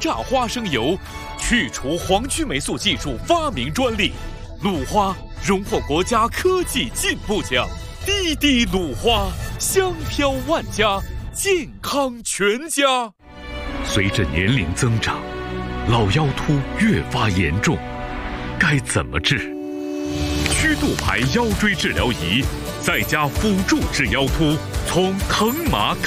榨花生油，去除黄曲霉素技术发明专利，鲁花荣获国家科技进步奖。滴滴鲁花，香飘万家，健康全家。 随着年龄增长，老腰突越发严重，该怎么治？曲度牌腰椎治疗仪，在家辅助治腰突，从疼麻